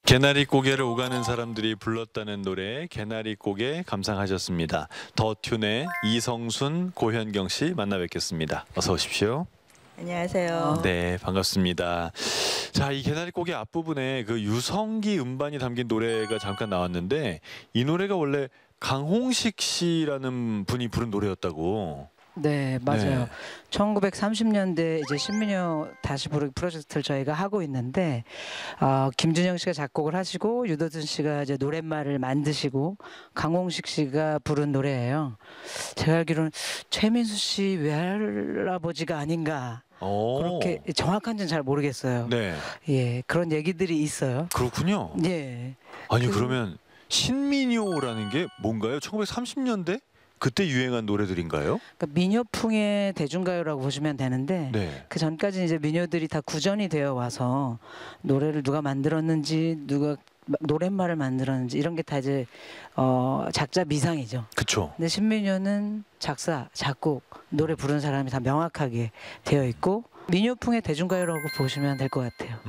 개나리 고개를 오가는 사람들이 불렀다는 노래 개나리 고개 감상하셨습니다. 더 튠의 이성순, 고현경 씨 만나 뵙겠습니다. 어서 오십시오. 안녕하세요. 네, 반갑습니다. 자, 이 개나리 고개 앞부분에 그 유성기 음반이 담긴 노래가 잠깐 나왔는데 이 노래가 원래 강홍식 씨라는 분이 부른 노래였다고. 네, 맞아요. 네. 1930년대 이제 신민요 다시 부르기 프로젝트를 저희가 하고 있는데 김준영 씨가 작곡을 하시고 유도준 씨가 이제 노랫말을 만드시고 강홍식 씨가 부른 노래예요. 제가 알기로는 최민수 씨 외할아버지가 아닌가. 그렇게 정확한지는 잘 모르겠어요. 네. 예, 그런 얘기들이 있어요. 그렇군요. 예. 아니 그러면 신민요라는 게 뭔가요? 1930년대? 그때 유행한 노래들인가요? 그러니까 민요풍의 대중가요라고 보시면 되는데 네. 그 전까지 이제 민요들이 다 구전이 되어 와서 노래를 누가 만들었는지 누가 노랫말을 만들었는지 이런 게 다 이제 작자 미상이죠. 그쵸. 근데 신민요는 작사, 작곡, 노래 부르는 사람이 다 명확하게 되어 있고 민요풍의 대중가요라고 보시면 될 것 같아요.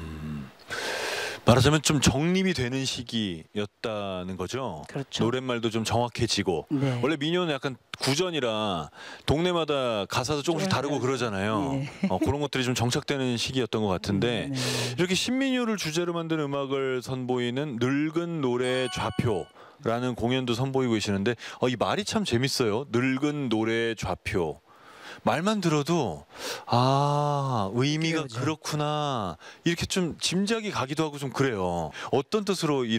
말하자면 좀 정립이 되는 시기였다는 거죠. 그렇죠. 노랫말도 좀 정확해지고. 네. 원래 민요는 약간 구전이라 동네마다 가사도 조금씩 다르고 그러잖아요. 네. 그런 것들이 좀 정착되는 시기였던 것 같은데 네. 이렇게 신민요를 주제로 만든 음악을 선보이는 늙은 노래 좌표라는 공연도 선보이고 계시는데 이 말이 참 재밌어요. 늙은 노래 좌표. 말만 들어도 의미가 그러죠. 그렇구나 이렇게 좀 짐작이 가기도 하고 좀 그래요. 어떤 뜻으로 이